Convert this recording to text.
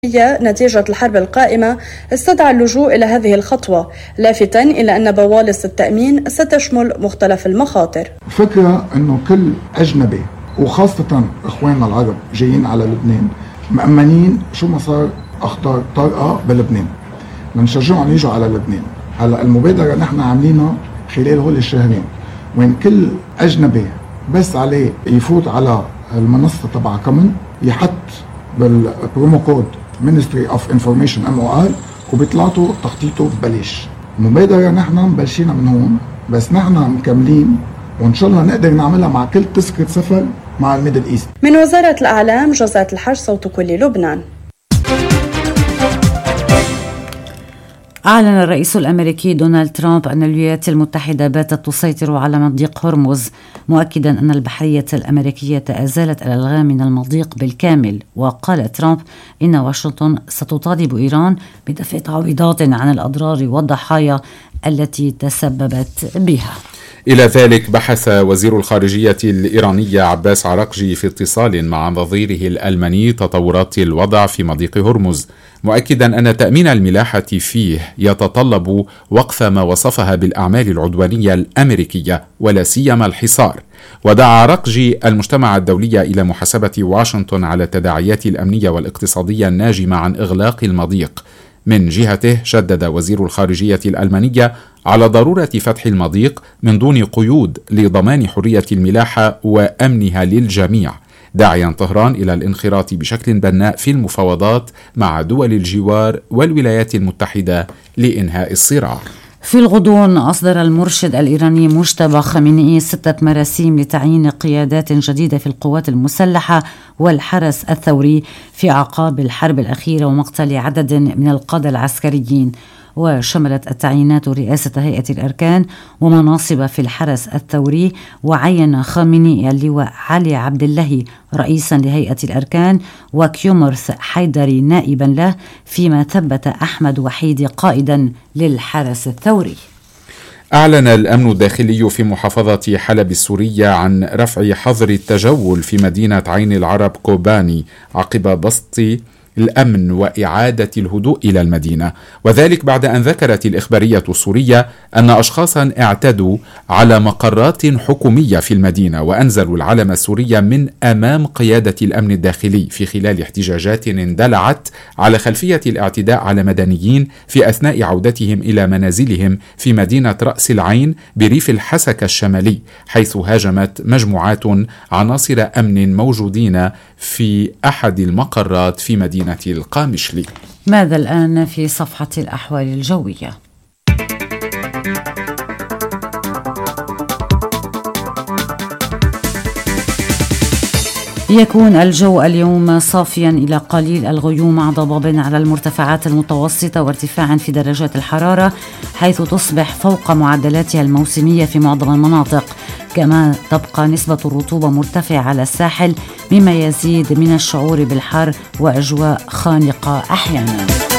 نتيجة الحرب القائمة استدعى اللجوء إلى هذه الخطوة، لافتا إلى أن بوالص التأمين ستشمل مختلف المخاطر. فكرة أنه كل أجنبي وخاصة إخواننا العرب جايين على لبنان مأمنين شو ما صار أخطار طارئة بلبنان لنشجعهم يجوا على لبنان. هلا المبادرة نحن عاملينها خلال هول الشهرين، وين كل أجنبي بس عليه يفوت على المنصة تبع كومن يحط بالبرومو كود Ministry of Information MOR وبيطلعوا تخطيطه ببلاش. المبادرة نحن مبلشينا من هون، بس نحن مكملين وإن شاء الله نقدر نعملها مع كل تذكرة سفر مع الميدل إيست. من وزارة الأعلام جزاة الحج، صوت كل لبنان. أعلن الرئيس الأمريكي دونالد ترامب أن الولايات المتحدة باتت تسيطر على مضيق هرمز، مؤكدا أن البحرية الأمريكية أزالت الألغام من المضيق بالكامل. وقال ترامب إن واشنطن ستطالب إيران بدفع تعويضات عن الأضرار والضحايا التي تسببت بها. إلى ذلك بحث وزير الخارجية الإيراني عباس عراقجي في اتصال مع نظيره الألماني تطورات الوضع في مضيق هرمز، مؤكدا أن تأمين الملاحة فيه يتطلب وقف ما وصفها بالأعمال العدوانية الأمريكية ولا سيما الحصار. ودعا عراقجي المجتمع الدولي إلى محاسبة واشنطن على التداعيات الأمنية والاقتصادية الناجمة عن إغلاق المضيق. من جهته شدد وزير الخارجية الألمانية على ضرورة فتح المضيق من دون قيود لضمان حرية الملاحة وأمنها للجميع، داعيا طهران إلى الانخراط بشكل بناء في المفاوضات مع دول الجوار والولايات المتحدة لإنهاء الصراع. في الغضون أصدر المرشد الإيراني مجتبى خامنئي 6 مراسيم لتعيين قيادات جديدة في القوات المسلحة والحرس الثوري في أعقاب الحرب الأخيرة ومقتل عدد من القادة العسكريين، وشملت التعيينات رئاسة هيئة الأركان ومناصب في الحرس الثوري. وعين خامنئي اللواء علي عبد الله رئيسا لهيئة الأركان وكيومرث حيدري نائبا له، فيما ثبت أحمد وحيدي قائدا للحرس الثوري. أعلن الأمن الداخلي في محافظة حلب السورية عن رفع حظر التجول في مدينة عين العرب كوباني عقب بسط الأمن وإعادة الهدوء إلى المدينة، وذلك بعد أن ذكرت الإخبارية السورية أن أشخاصا اعتدوا على مقرات حكومية في المدينة وأنزلوا العلم السوري من أمام قيادة الأمن الداخلي في خلال احتجاجات اندلعت على خلفية الاعتداء على مدنيين في أثناء عودتهم إلى منازلهم في مدينة رأس العين بريف الحسكة الشمالي، حيث هاجمت مجموعات عناصر أمن موجودين في أحد المقرات في مدينة القامشلي. ماذا الآن في صفحة الأحوال الجوية؟ يكون الجو اليوم صافيا إلى قليل الغيوم مع ضباب على المرتفعات المتوسطة وارتفاع في درجات الحرارة، حيث تصبح فوق معدلاتها الموسمية في معظم المناطق. كما تبقى نسبة الرطوبة مرتفعة على الساحل، مما يزيد من الشعور بالحر وأجواء خانقة أحيانا.